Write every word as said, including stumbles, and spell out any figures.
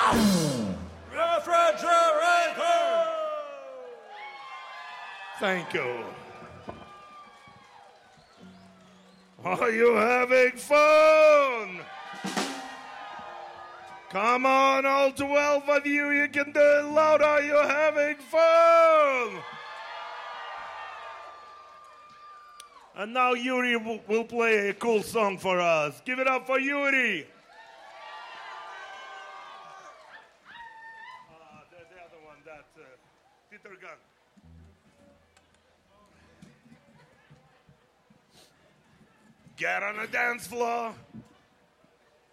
Refrigerator! Thank you. Are you having fun? Come on, all twelve of you, you can do it louder. Are you having fun? And now Yuri w- will play a cool song for us. Give it up for Yuri. Uh, the, the other one, that uh, Peter Gunn. Get on the dance floor.